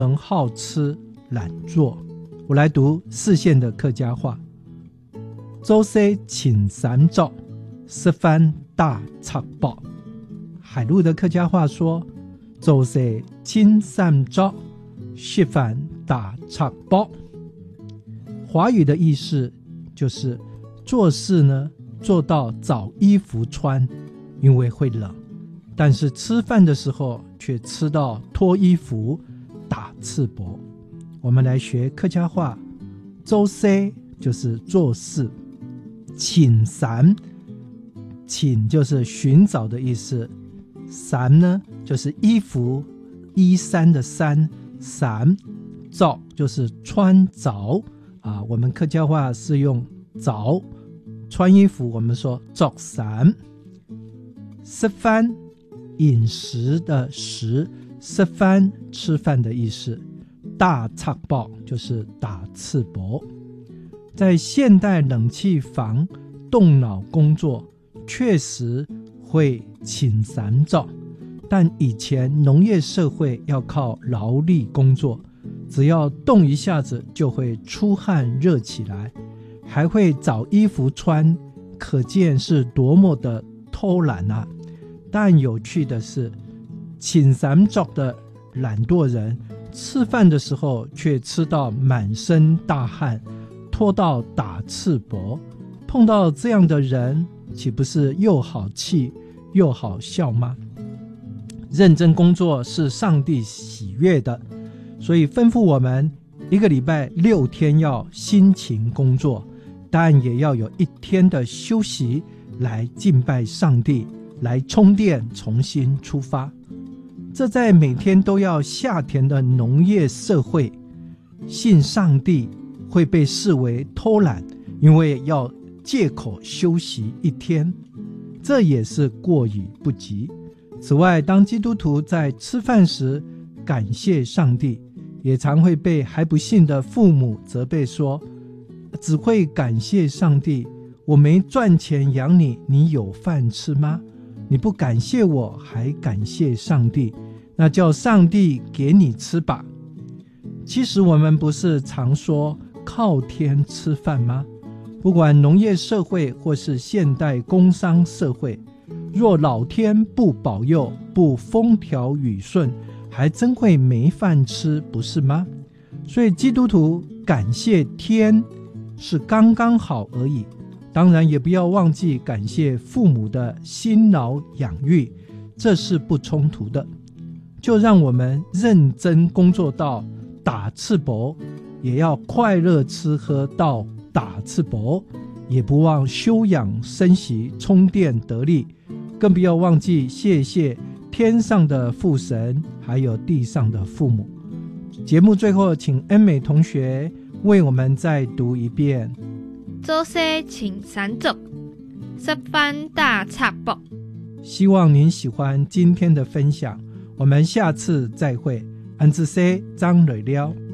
人好吃懒做。我来读4县的客家话。做事勤三早，吃饭大插包。海陆的客家话说，做事勤三早，吃饭大插包。华语的意思就是做事呢做到找衣服穿，因为会冷，但是吃饭的时候却吃到脱衣服打赤膊。我们来学客家话，做事就是做事，请三，请就是寻找的意思，三呢就是衣服衣衫的衫，三找就是穿着啊，我们客家话是用着穿衣服，我们说着衫。吃饭饮食的食，吃饭吃饭的意思，大插包就是打赤膊。在现代冷气房动脑工作确实会请三早，但以前农业社会要靠劳力工作，只要动一下子就会出汗热起来，还会找衣服穿，可见是多么的偷懒啊。但有趣的是，请三早的懒惰人吃饭的时候却吃到满身大汗，拖到打赤膊。碰到这样的人，岂不是又好气又好笑吗？认真工作是上帝喜悦的，所以吩咐我们一个礼拜6天要辛勤工作，但也要有1天的休息来敬拜上帝，来充电，重新出发。这在每天都要下田的农业社会，信上帝会被视为偷懒，因为要借口休息1天，这也是过于不及。此外，当基督徒在吃饭时感谢上帝，也常会被还不信的父母责备说，只会感谢上帝，我没赚钱养你，你有饭吃吗？你不感谢我，还感谢上帝，那叫上帝给你吃吧。其实我们不是常说靠天吃饭吗？不管农业社会或是现代工商社会，若老天不保佑，不风调雨顺，还真会没饭吃，不是吗？所以基督徒感谢天是刚刚好而已，当然也不要忘记感谢父母的辛劳养育，这是不冲突的。就让我们认真工作到打赤膊，也要快乐吃喝到打赤膊，也不忘休养生息，充电得力，更不要忘记谢谢天上的父神，还有地上的父母。节目最后，请恩美同学为我们再读一遍。 做事请三早，吃饭大插包。 希望您喜欢今天的分享，我们下次再会。安子 C 张蕊了。